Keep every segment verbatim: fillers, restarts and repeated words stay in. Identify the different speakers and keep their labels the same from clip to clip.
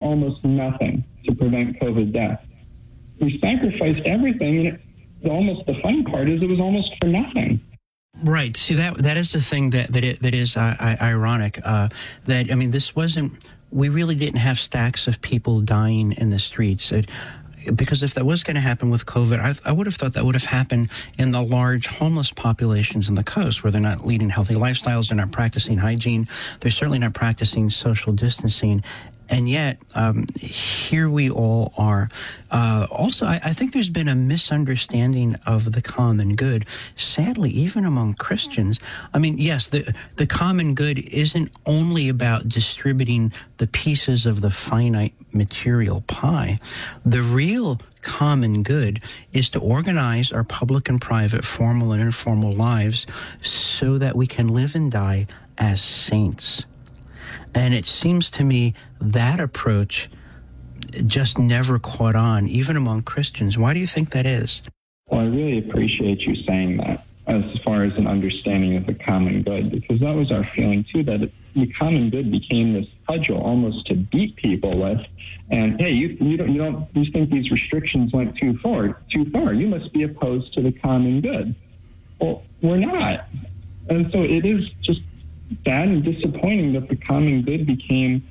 Speaker 1: almost nothing to prevent COVID death. We sacrificed everything, and it, almost the fun part is it was almost for nothing.
Speaker 2: Right. See, that that is the thing that that, it, that is uh, ironic. Uh, that I mean, this wasn't. We really didn't have stacks of people dying in the streets. It, Because if that was going to happen with COVID, I, I would have thought that would have happened in the large homeless populations in the coast where they're not leading healthy lifestyles, they're not practicing hygiene, they're certainly not practicing social distancing. And yet, um, here we all are. Uh, also, I, I think there's been a misunderstanding of the common good. Sadly, even among Christians. I mean, yes, the the common good isn't only about distributing the pieces of the finite material pie. The real common good is to organize our public and private, formal and informal lives so that we can live and die as saints. And it seems to me that approach just never caught on, even among Christians. Why do you think that is?
Speaker 1: Well, I really appreciate you saying that as far as an understanding of the common good, because that was our feeling, too, that it, the common good became this cudgel almost to beat people with. And, hey, you, you, don't, you, don't, you think these restrictions went too far, too far. You must be opposed to the common good. Well, we're not. And so it is just sad and disappointing that the common good became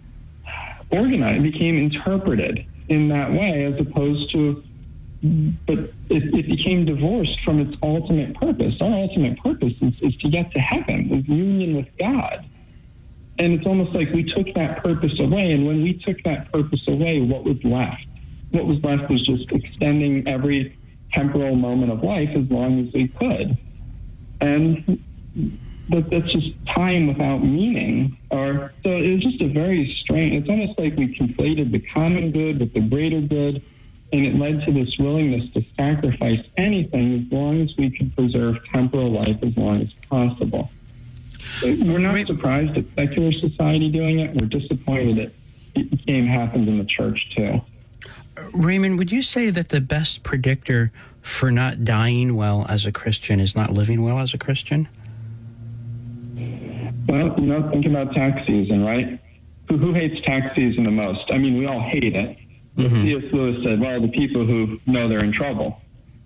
Speaker 1: organized, became interpreted in that way, as opposed to, but it, it became divorced from its ultimate purpose. Our ultimate purpose is, is to get to heaven, is union with God. And it's almost like we took that purpose away, and when we took that purpose away, what was left? What was left was just extending every temporal moment of life as long as we could. And But that's just time without meaning. Or so it's just a very strange. It's almost like we conflated the common good with the greater good, and it led to this willingness to sacrifice anything as long as we could preserve temporal life as long as possible. But we're not surprised at secular society doing it. We're disappointed that it became happened in the church too.
Speaker 2: Raymond, would you say that the best predictor for not dying well as a Christian is not living well as a Christian?
Speaker 1: Well, you know, think about tax season, right? Who, who hates tax season the most? I mean, we all hate it. Mm-hmm. C S. Lewis said, well, the people who know they're in trouble.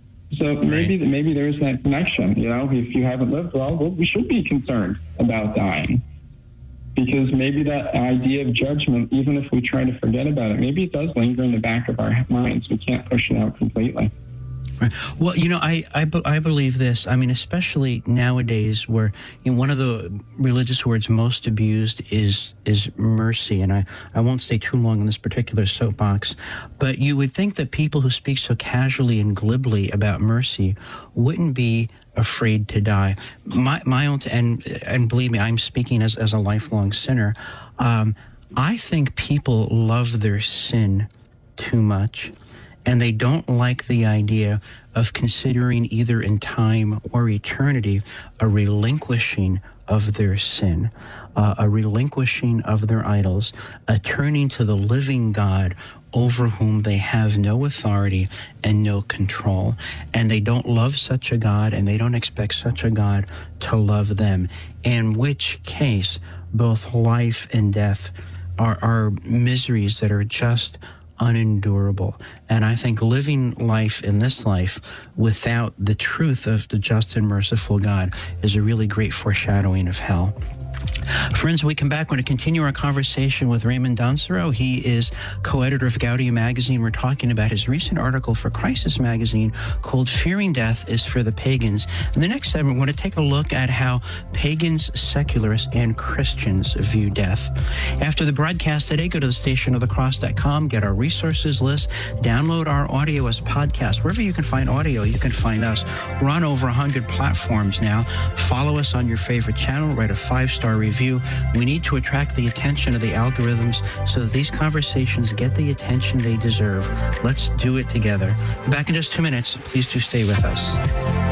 Speaker 1: So right. maybe maybe there's that connection, you know? If you haven't lived well, well, we should be concerned about dying. Because maybe that idea of judgment, even if we try to forget about it, maybe it does linger in the back of our minds. We can't push it out completely.
Speaker 2: Well, you know, I, I, I believe this. I mean, especially nowadays where, you know, one of the religious words most abused is is mercy. And I, I won't stay too long on this particular soapbox, but you would think that people who speak so casually and glibly about mercy wouldn't be afraid to die. My, my own, and, and believe me, I'm speaking as, as a lifelong sinner. Um, I think people love their sin too much. And they don't like the idea of considering either in time or eternity a relinquishing of their sin, uh, a relinquishing of their idols, a turning to the living God over whom they have no authority and no control. And they don't love such a God, and they don't expect such a God to love them, in which case both life and death are, are miseries that are just unendurable. And I think living life in this life without the truth of the just and merciful God is a really great foreshadowing of hell. Friends, when we come back, we're going to continue our conversation with Raymond Dansero. He is co-editor of Gaudium magazine. We're talking about his recent article for Crisis magazine called Fearing Death is for the Pagans. In the next segment, we're going to take a look at how pagans, secularists, and Christians view death. After the broadcast today, go to the station of the cross dot com, get our resources list, download our audio as podcast. Wherever you can find audio, you can find us. We're on over one hundred platforms now. Follow us on your favorite channel, write a five-star review. We need to attract the attention of the algorithms so that these conversations get the attention they deserve. Let's do it together. Back in just two minutes. Please do stay with us.